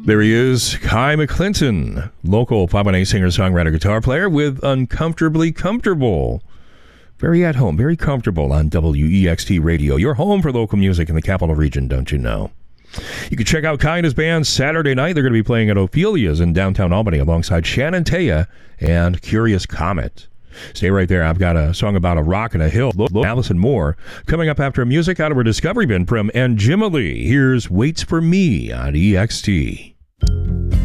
There he is, Kai McClinton, local Papua singer-songwriter, guitar player with Uncomfortably Comfortable. Very at home, very comfortable on WEXT Radio. Your home for local music in the Capital Region, don't you know? You can check out Kai and his band Saturday night. They're going to be playing at Ophelia's in downtown Albany alongside Shannon Taya and Curious Comet. Stay right there. I've got a song about a rock and a hill. Allison Moore coming up after music out of her Discovery bin from Anjimali. Here's Waits for Me on EXT.